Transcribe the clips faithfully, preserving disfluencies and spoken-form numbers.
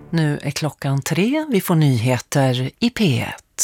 Nu är klockan tre, vi får nyheter i P ett.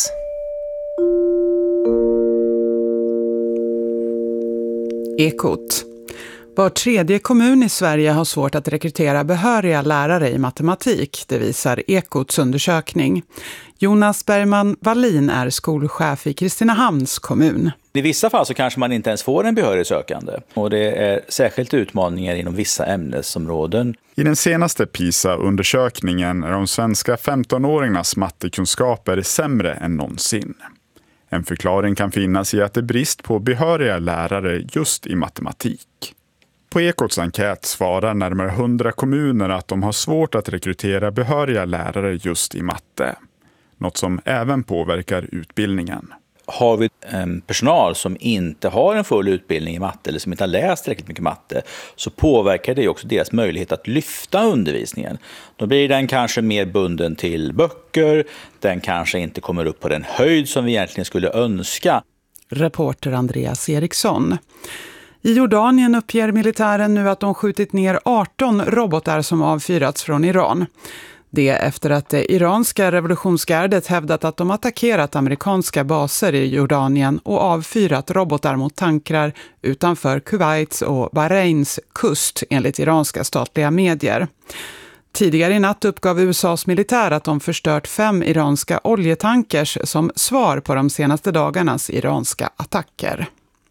Ekot. Var tredje kommun i Sverige har svårt att rekrytera behöriga lärare i matematik, det visar Ekots undersökning. Jonas Bergman Wallin är skolchef i Kristinehamns kommun. I vissa fall så kanske man inte ens får en behörig sökande. Och det är särskilt utmaningar inom vissa ämnesområden. I den senaste PISA-undersökningen är de svenska femtonåringarnas mattekunskaper sämre än någonsin. En förklaring kan finnas i att det är brist på behöriga lärare just i matematik. På Ekots enkät svarar närmare hundra kommuner att de har svårt att rekrytera behöriga lärare just i matte. Något som även påverkar utbildningen. Har vi en personal som inte har en full utbildning i matte eller som inte har läst tillräckligt mycket matte, så påverkar det också deras möjlighet att lyfta undervisningen. Då blir den kanske mer bunden till böcker, den kanske inte kommer upp på den höjd som vi egentligen skulle önska. Reporter Andreas Eriksson. I Jordanien uppger militären nu att de skjutit ner arton robotar som avfyrats från Iran. Det efter att det iranska revolutionsgardet hävdat att de attackerat amerikanska baser i Jordanien och avfyrat robotar mot tankrar utanför Kuwaits och Bahrains kust enligt iranska statliga medier. Tidigare i natt uppgav U S A:s militär att de förstört fem iranska oljetankers som svar på de senaste dagarnas iranska attacker.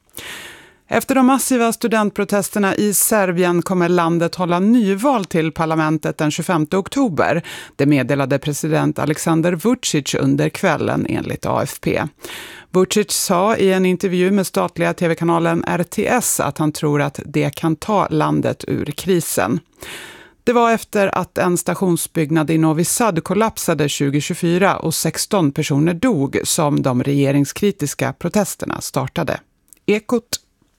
Efter de massiva studentprotesterna i Serbien kommer landet hålla nyval till parlamentet den tjugofemte oktober. Det meddelade president Aleksandar Vučić under kvällen enligt A F P. Vučić sa i en intervju med statliga tv-kanalen R T S att han tror att det kan ta landet ur krisen. Det var efter att en stationsbyggnad i Novi Sad kollapsade tjugohundratjugofyra och sexton personer dog som de regeringskritiska protesterna startade. Ekot.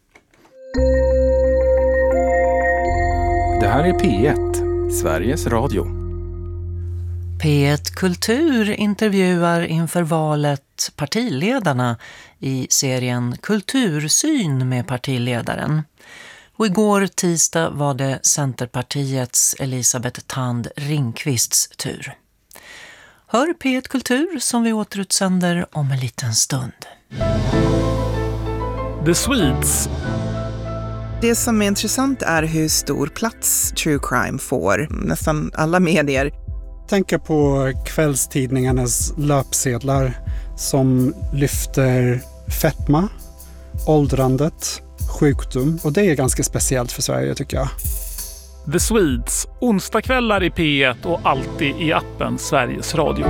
Det här är P ett, Sveriges Radio. P ett Kultur intervjuar inför valet partiledarna i serien Kultursyn med partiledaren. Och igår tisdag var det Centerpartiets Elisabeth Thand Ringqvists tur. Hör P ett Kultur som vi återutsänder om en liten stund. The Swedes. Det som är intressant är hur stor plats true crime får. Nästan alla medier. Tänker på kvällstidningarnas löpsedlar som lyfter fetma, åldrandet, sjukdom. Och det är ganska speciellt för Sverige tycker jag. The Swedes, onsdagskvällar i P ett och alltid i appen Sveriges Radio.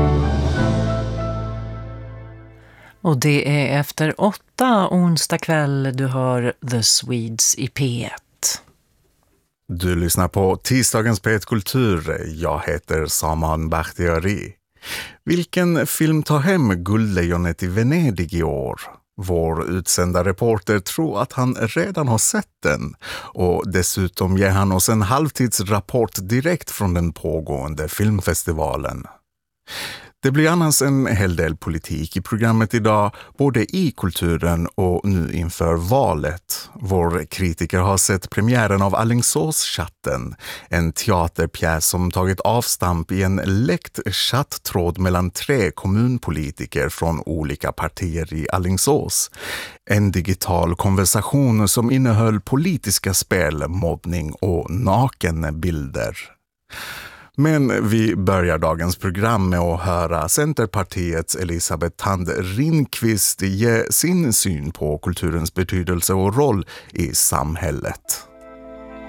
Och det är efter åtta onsdag kväll du hör The Swedes i P ett. Du lyssnar på tisdagens P ett Kultur. Jag heter Saman Bakhtiari. Vilken film tar hem Guldlejonet i Venedig i år? Vår utsända reporter tror att han redan har sett den. Och dessutom ger han oss en halvtidsrapport direkt från den pågående filmfestivalen. Det blir annars en hel del politik i programmet idag, både i kulturen och nu inför valet. Vår kritiker har sett premiären av Alingsåschatten, en teaterpjäs som tagit avstamp i en läckt chatttråd mellan tre kommunpolitiker från olika partier i Alingsås. En digital konversation som innehöll politiska spel, mobbning och nakenbilder. Men vi börjar dagens program med att höra Centerpartiets Elisabeth Thand Ringqvist ge sin syn på kulturens betydelse och roll i samhället.